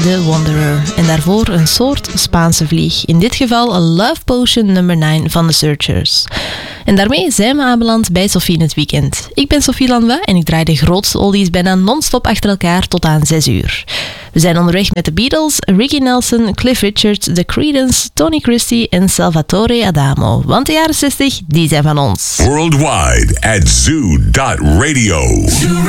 The Wanderer. En daarvoor een soort Spaanse vlieg. In dit geval een Love Potion nummer 9 van The Searchers. En daarmee zijn we aanbeland bij Sophie in het weekend. Ik ben Sophie Lanois en ik draai de grootste oldies bijna non-stop achter elkaar tot aan 6 uur. We zijn onderweg met de Beatles, Ricky Nelson, Cliff Richard, The Creedence, Tony Christie en Salvatore Adamo. Want de jaren 60, die zijn van ons. Worldwide at zoo.radio.